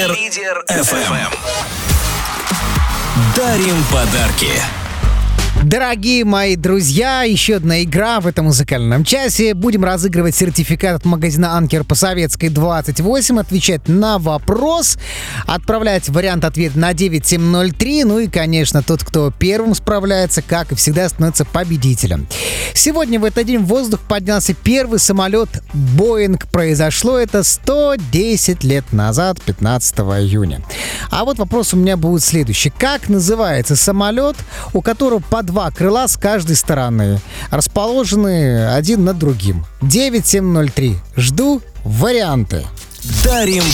Лидер FM. Дарим подарки. Дорогие мои друзья, еще одна игра в этом музыкальном часе. Будем разыгрывать сертификат от магазина «Анкер» по Советской, 28. Отвечать на вопрос. Отправлять вариант ответа на 9703. Ну и, конечно, тот, кто первым справляется, как и всегда, становится победителем. Сегодня в этот день в воздух поднялся первый самолет «Боинг». Произошло это 110 лет назад, 15 июня. А вот вопрос у меня будет следующий. Как называется самолет, у которого по два крыла с каждой стороны, расположены один над другим? 9703. Жду варианты. Дарим